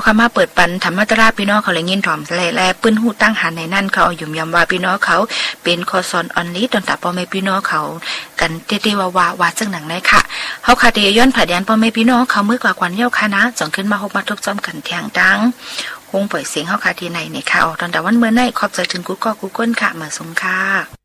ค่ะมาเปิดปันธรรมตราพี่น้องเขาเลยยินถ่อมแลปื้นหูตั้งหันในนั่นเขายุ่มยำว่าพี่น้องเขาเป็นคอซอนออนนี้ตอนตาพ่อแม่พี่น้องเขากันเตี้ยว่าจังหนังได้ค่ะเฮาค่ะเดียย้อนผ่าแดนพ่อแม่พี่น้องเขามือกว่าควันเย้าค่ะนะจ่องขึ้นมาฮบมาทุกจอมกันแทงดังคงปล่อยเสียงเฮาค่ะที่ไหนเนี่ยค่ะออกตอนแต่วันเมื่อไหนขอบใจถึงกูก็กูก้นค่ะมาสงค่ะ